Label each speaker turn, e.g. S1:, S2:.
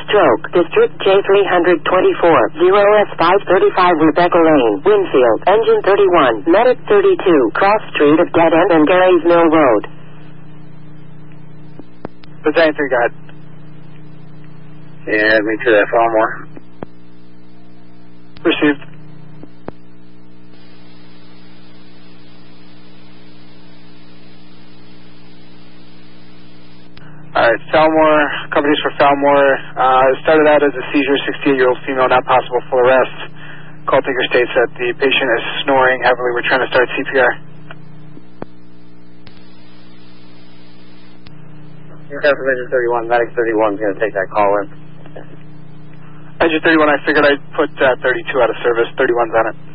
S1: stroke. District J324, 0S535 Rebecca Lane, Winfield. Engine 31, Medic 32, Cross Street of Dead End and Gary's Mill Road.
S2: Battalion 3, go ahead.
S3: Yeah, me to that Falmore.
S2: Received. Alright, Falmore, companies for Falmore. Started out as a seizure, 68-year-old female, not possible full arrest. Call taker states that the patient is snoring heavily. We're trying to start CPR.
S3: Engine 31, Medic 31 is going to take that call in.
S2: Engine 31, I figured I'd put 32 out of service. 31's on it.